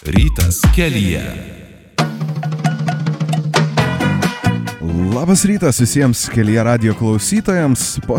Rytas kelyje. Labas rytas visiems kelyje radijo klausytojams. Po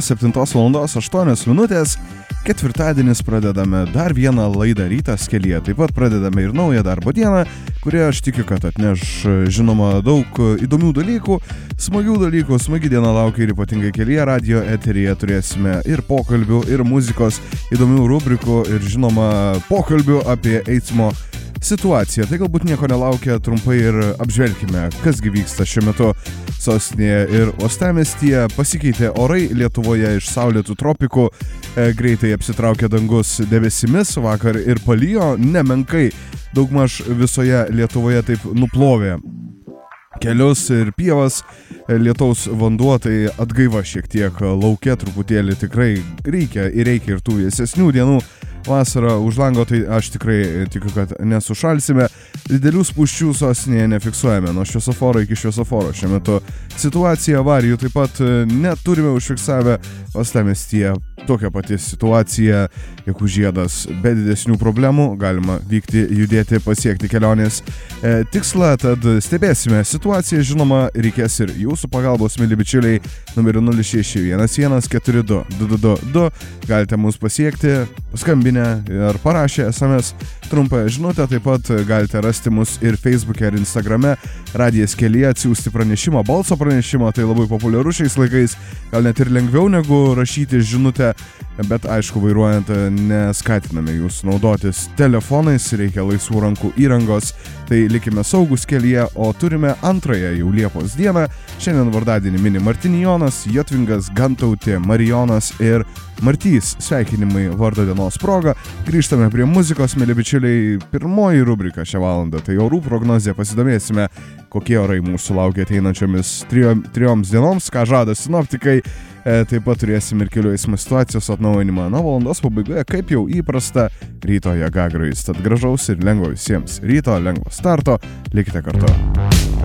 7:08 ketvirtadienis pradedame dar vieną laidą Rytas kelyje. Taip pat pradedame ir naują darbo dieną, kurie aš tikiu, kad atneš žinoma daug įdomių dalykų, smagių dalykų. Smagi diena laukia ir ypatingai kelyje radijo eteryje turėsime ir pokalbių, ir muzikos, įdomių rubrikų ir žinoma pokalbių apie eismo situaciją. Tai galbūt nieko nelaukia, trumpai ir apžvelkime, kasgi vyksta šiuo metu sostinėje ir uostamiestyje. Pasikeitė orai Lietuvoje iš saulėtų tropikų, greitai apsitraukė dangus debesimis, vakar ir palijo nemenkai, daugmaž visoje Lietuvoje taip nuplovė kelius ir pievas, lietaus vanduo, tai atgaiva šiek tiek lauke truputėlį tikrai reikia ir tų vėsesnių dienų. Vasara už lango, tai aš tikrai tikiu, kad nesušalsime. Didelių spūsčių sostinėje nefiksuojame nuo šviesoforo iki šviesoforo. Šiuo metu situacija avarijų taip pat neturime užfiksavę. Uostamiestyje tokia pati situacija, Jakų žiedas be didesnių problemų, galima vykti, judėti, pasiekti kelionės tikslą, tad stebėsime situaciją, žinoma, reikės ir jūsų pagalbos, mili bičiuliai, numeriu 0611422222, galite mus pasiekti, paskambinę ar parašę SMS trumpą žinutę, taip pat galite rasti mus ir Facebook'e ir Instagram'e, Radijas kelyje, atsiųsti pranešimą, balso pranešimą, tai labai populiaru šiais laikais, gal net ir lengviau negu rašyti žinutę, bet aišku, vairuojant neskatiname jūs naudotis telefonais, reikia laisvų rankų įrangos, tai likime saugus kelyje, o turime antrąją jau Liepos dieną. Šiandien vardadienį mini Martinijonas, Jotvingas, Gantautė, Marijonas ir Martys. Sveikinimai vardo dienos proga. Grįžtame prie muzikos, mėly bičiuliai. Pirmoji rubrika šią valandą, tai orų prognozė. Pasidomėsime, kokie orai mūsų laukia ateinančiomis trijoms dienoms, ką žada sinoptikai. Taip pat turėsim ir kelių eismo situacijos atnaujinimą. Na, valandos pabaigoje, kaip jau įprasta, ryto jėga grojus. Tad gražaus ir lengvo visiems ryto, lengvo starto. Likite kartu.